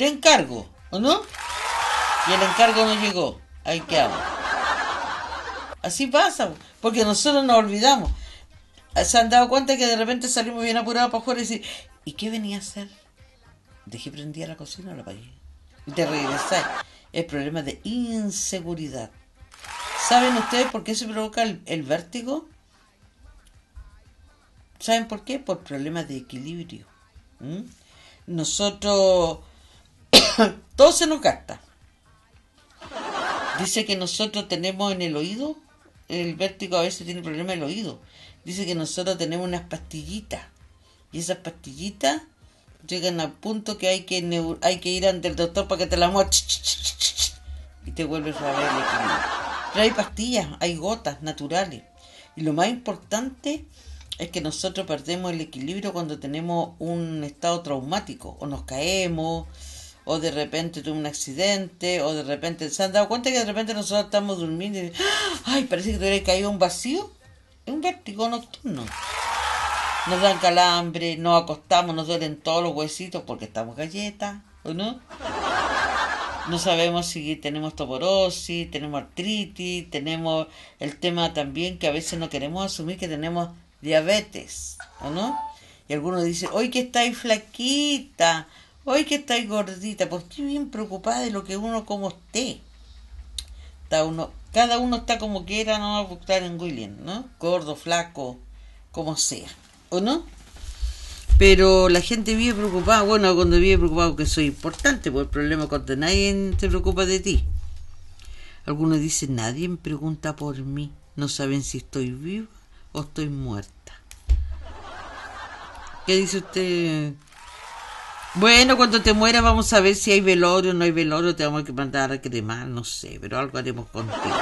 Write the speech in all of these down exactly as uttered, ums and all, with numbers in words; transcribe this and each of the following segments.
de encargo, ¿o no? Y el encargo no llegó. Ahí quedamos. Así pasa, porque nosotros nos olvidamos. ¿Se han dado cuenta que de repente salimos bien apurados para afuera y decir, ¿y qué venía a hacer? Dejé prendida la cocina o la apagué. Y te regresáis. Es problema de inseguridad. ¿Saben ustedes por qué se provoca el, el vértigo? ¿Saben por qué? Por problemas de equilibrio. ¿Mm? Nosotros... todo se nos gasta. Dice que nosotros tenemos en el oído, el vértigo a veces tiene problemas en el oído. Dice que nosotros tenemos unas pastillitas. Y esas pastillitas llegan al punto que hay que, neur- hay que ir ante el doctor para que te la mueva. Y te vuelves a ver el equilibrio. Pero hay pastillas, hay gotas naturales. Y lo más importante es que nosotros perdemos el equilibrio cuando tenemos un estado traumático. O nos caemos, o de repente tuve un accidente, o de repente... ¿Se han dado cuenta que de repente nosotros estamos durmiendo y... ¡ay! Parece que te hubiera caído un vacío. Es un vértigo nocturno. Nos dan calambre, nos acostamos, nos duelen todos los huesitos porque estamos galletas, ¿o no? No sabemos si tenemos toporosis, tenemos artritis, tenemos el tema también que a veces no queremos asumir que tenemos diabetes, ¿o no? Y algunos dicen, hoy que estáis flaquita, hoy que estáis gordita, pues estoy bien preocupada de lo que uno como esté. Está uno, cada uno está como quiera, no va a buscar en William, ¿no? Gordo, flaco, como sea, ¿o no? Pero la gente vive preocupada. Bueno, cuando vive preocupado que soy importante, pues el problema es cuando nadie se preocupa de ti. Algunos dicen, nadie me pregunta por mí. No saben si estoy viva o estoy muerta. ¿Qué dice usted? Bueno, cuando te mueras vamos a ver si hay velorio o no hay velorio. Te vamos a mandar a cremar, no sé, pero algo haremos contigo.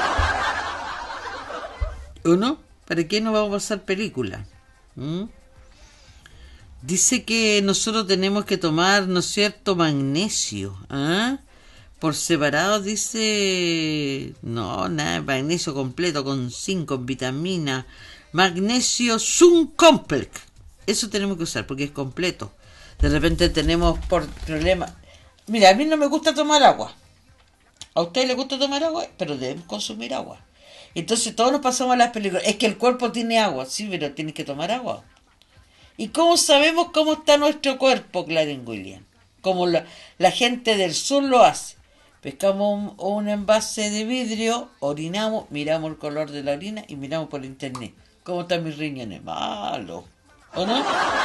¿O no? ¿Para qué no vamos a pasar película? ¿Mm? Dice que nosotros tenemos que tomar, ¿no es cierto?, magnesio. ¿Ah? Por separado dice... No, nada, magnesio completo con zinc, con vitamina. Magnesio Sun Complex. Eso tenemos que usar porque es completo. De repente tenemos por problemas... Mira, a mí no me gusta tomar agua. A usted le gusta tomar agua, pero debemos consumir agua. Entonces todos nos pasamos a las películas. Es que el cuerpo tiene agua, sí, pero tienes que tomar agua. ¿Y cómo sabemos cómo está nuestro cuerpo, Claren William? Como la, la gente del sur lo hace. Pescamos un, un envase de vidrio, orinamos, miramos el color de la orina y miramos por internet. ¿Cómo están mis riñones? Malo. ¿O no?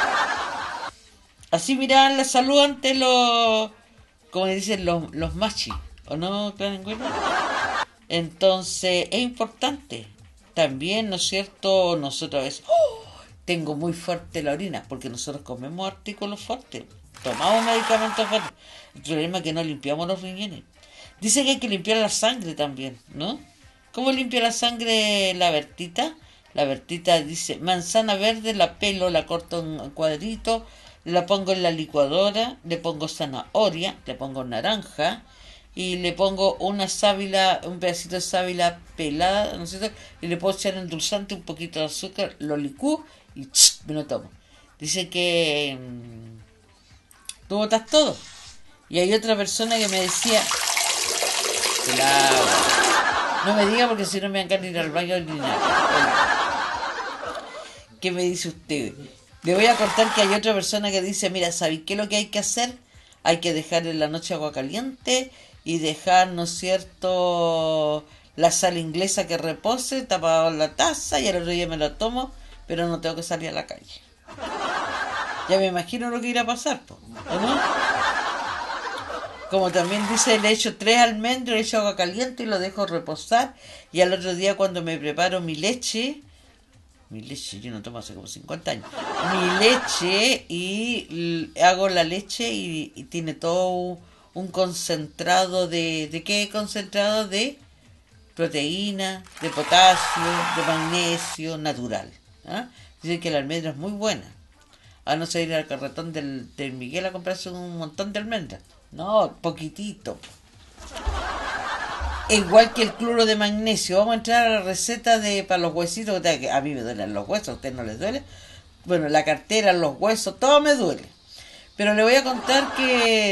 Así miraban la salud ante los, como dicen, los, los machis. ¿O no, Claren William? Entonces, es importante. También, ¿no es cierto? Nosotros a veces... ¡oh! Tengo muy fuerte la orina, porque nosotros comemos artículos fuertes, tomamos medicamentos fuertes. El problema es que no limpiamos los riñones. Dice que hay que limpiar la sangre también, ¿no? ¿Cómo limpia la sangre la Bertita? La Bertita dice, manzana verde, la pelo, la corto en cuadritos, la pongo en la licuadora, le pongo zanahoria, le pongo naranja, y le pongo una sábila, un pedacito de sábila pelada, ¿no es cierto? Y le puedo echar endulzante, un poquito de azúcar, lo licúo y ch, me lo tomo. Dice que mmm, tú botas todo. Y hay otra persona que me decía, claro, no me diga porque si no me van a ir al baño ni nada. ¿Qué me dice usted? Le voy a contar que hay otra persona que dice, mira, ¿sabes qué es lo que hay que hacer? Hay que dejar en la noche agua caliente y dejar, ¿no es cierto?, la sal inglesa que repose, tapado en la taza y al otro día me la tomo, pero no tengo que salir a la calle. Ya me imagino lo que irá a pasar, ¿o no? Como también dice, le echo tres almendros, le echo agua caliente y lo dejo reposar. Y al otro día cuando me preparo mi leche, mi leche, yo no tomo hace como cincuenta años, mi leche y hago la leche y, y tiene todo un, un concentrado de, ¿de qué concentrado? De proteína, de potasio, de magnesio natural. ¿Ah? Dicen que la almendra es muy buena. A no ser ir al carretón del, del Miguel a comprarse un montón de almendras. No, poquitito. Igual que el cloro de magnesio. Vamos a entrar a la receta de para los huesitos. Que a mí me duelen los huesos, a usted no les duele. Bueno, la cartera, los huesos, todo me duele. Pero le voy a contar que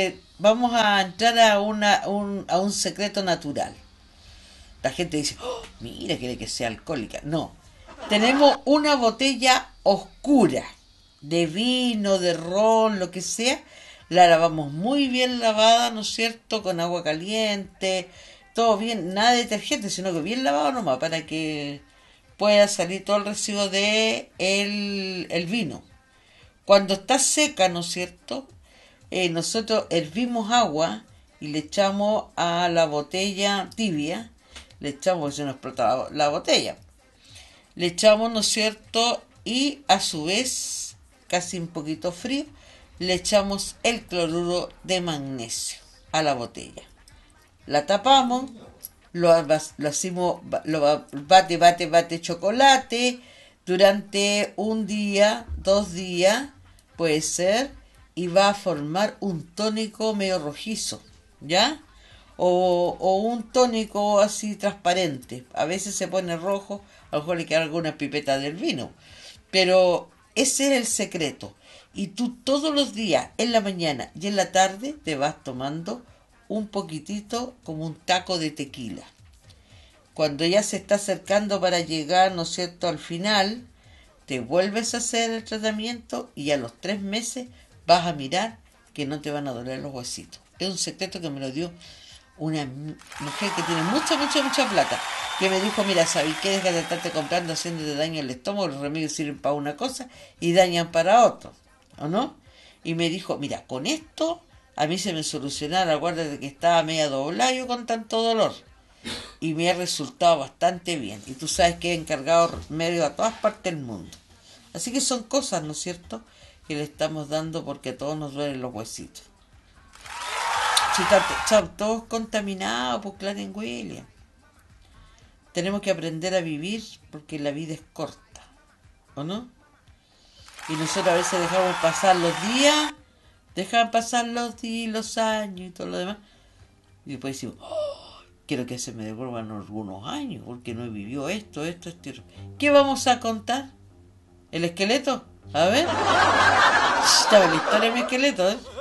vamos a entrar a, una, un, a un secreto natural. La gente dice, oh, mira, quiere que sea alcohólica. No, tenemos una botella oscura de vino, de ron, lo que sea. La lavamos muy bien lavada, ¿no es cierto? Con agua caliente, todo bien, nada de detergente, sino que bien lavado nomás para que pueda salir todo el residuo de el, el vino. Cuando está seca, ¿no es cierto? Eh, nosotros hervimos agua y le echamos a la botella tibia, le echamos, porque se nos explota la, la botella, le echamos, ¿no es cierto? Y a su vez, casi un poquito frío, le echamos el cloruro de magnesio a la botella. La tapamos, lo, lo hacemos, lo bate, bate, bate chocolate durante un día, dos días, puede ser, y va a formar un tónico medio rojizo, ¿ya? O, o un tónico así transparente. A veces se pone rojo, a lo mejor le queda alguna pipeta del vino. Pero ese es el secreto. Y tú todos los días, en la mañana y en la tarde, te vas tomando un poquitito como un taco de tequila. Cuando ya se está acercando para llegar, ¿no es cierto?, al final, te vuelves a hacer el tratamiento y a los tres meses vas a mirar que no te van a doler los huesitos. Es un secreto que me lo dio una mujer que tiene mucha, mucha, mucha plata, que me dijo, mira, ¿sabes qué? Deja de estarte comprando haciéndote daño al estómago, los remedios sirven para una cosa y dañan para otro, ¿o no? Y me dijo, mira, con esto a mí se me solucionara, acuérdate que estaba media doblada yo con tanto dolor. Y me ha resultado bastante bien. Y tú sabes que he encargado remedios a todas partes del mundo. Así que son cosas, ¿no es cierto?, que le estamos dando porque a todos nos duelen los huesitos. Si están todos contaminados por Clarence Williams. Tenemos que aprender a vivir porque la vida es corta, ¿o no? Y nosotros a veces dejamos pasar los días, dejan pasar los días, los años y todo lo demás. Y después decimos, oh, quiero que se me devuelvan algunos años porque no he vivido esto, esto, esto. ¿Qué vamos a contar? ¿El esqueleto? A ver. Estaba la historia de mi esqueleto, ¿eh?